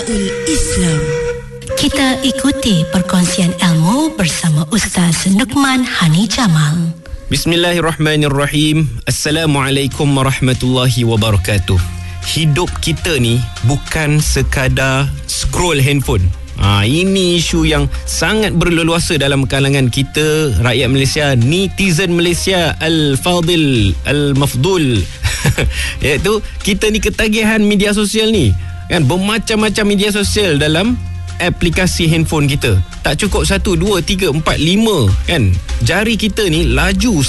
Nidaul Islam. Kita ikuti perkongsian ilmu bersama Ustaz Nukman Hani Jamal. Bismillahirrahmanirrahim. Assalamualaikum warahmatullahi wabarakatuh. Hidup kita ni bukan sekadar scroll handphone. Ini isu yang sangat berleluasa dalam kalangan kita, rakyat Malaysia, netizen Malaysia Al-Fadil, Al-Mafdul. Iaitu kita ni ketagihan media sosial ni, kan? Bermacam-macam media sosial dalam aplikasi handphone kita. Tak cukup 1, 2, 3, 4, 5, kan? Jari kita ni laju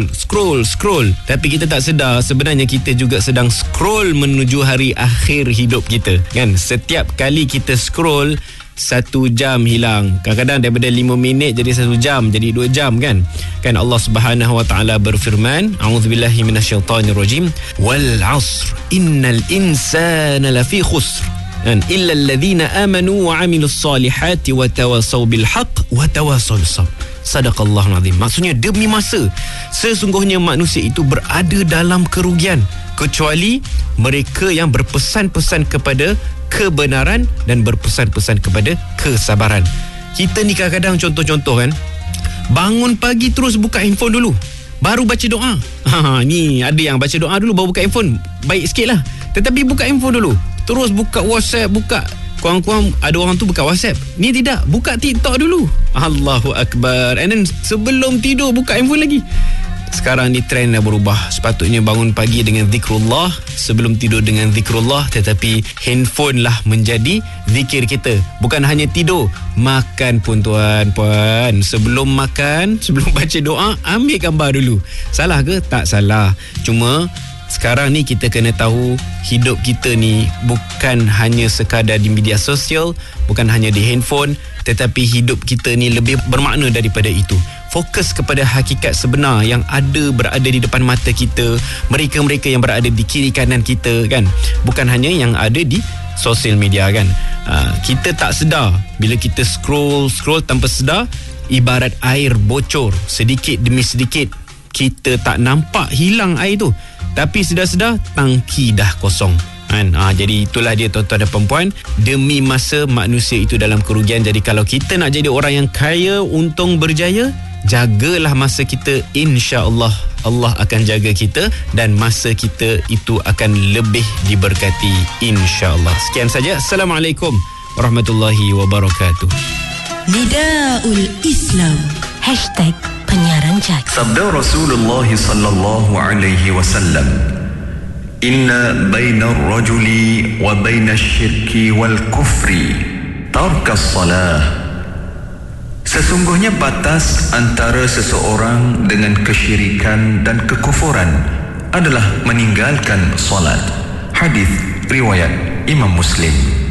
scroll. Tapi kita tak sedar sebenarnya kita juga sedang scroll menuju hari akhir hidup kita, kan? Setiap kali kita scroll, 1 jam hilang. Kadang-kadang daripada 5 minit jadi 1 jam, jadi 2 jam, kan? Kan Allah Subhanahu wa taala berfirman, a'udzubillahi minasyaitonirrajim, wal 'asr innal insana lafi khusr illa alladhina amanu wa 'amilus solihati wa tawasaw bil haqq wa tawasaw bis sabr. Sadaqallahul azim. Maksudnya demi masa, sesungguhnya manusia itu berada dalam kerugian kecuali mereka yang berpesan-pesan kepada kebenaran dan berpesan-pesan kepada kesabaran. Kita ni kadang-kadang contoh-contoh, kan, bangun pagi terus buka handphone dulu, baru baca doa. Ni ada yang baca doa dulu baru buka handphone, baik sikit lah. Tetapi buka handphone dulu, terus buka WhatsApp, buka kurang-kurang ada orang tu buka WhatsApp. Ni tidak, buka TikTok dulu. Allahu Akbar. And then sebelum tidur buka handphone lagi. Sekarang ni trend dah berubah. Sepatutnya bangun pagi dengan zikrullah, sebelum tidur dengan zikrullah, tetapi handphone lah menjadi zikir kita. Bukan hanya tidur, makan pun puan. Sebelum makan, sebelum baca doa, ambil gambar dulu. Salah ke? Tak salah. Cuma sekarang ni kita kena tahu hidup kita ni bukan hanya sekadar di media sosial, bukan hanya di handphone, tetapi hidup kita ni lebih bermakna daripada itu. Fokus kepada hakikat sebenar yang berada di depan mata kita, mereka-mereka yang berada di kiri kanan kita, kan? Bukan hanya yang ada di sosial media, kan? Kita tak sedar bila kita scroll tanpa sedar, ibarat air bocor, sedikit demi sedikit kita tak nampak hilang air tu, tapi sedar-sedar tangki dah kosong, kan? Jadi itulah dia, tuan-tuan dan puan-puan, demi masa manusia itu dalam kerugian. Jadi kalau kita nak jadi orang yang kaya, untung, berjaya, jagalah masa kita. InsyaAllah Allah akan jaga kita dan masa kita itu akan lebih diberkati, insyaAllah. Sekian saja. Assalamualaikum warahmatullahi wabarakatuh. Nidaul Islam #penyiaran jaga. Sabda Rasulullah sallallahu alaihi wasallam, inna baina ar-rajuli wa baina asy-syirki wal kufri tarkas salah. Sesungguhnya batas antara seseorang dengan kesyirikan dan kekufuran adalah meninggalkan solat. Hadis riwayat Imam Muslim.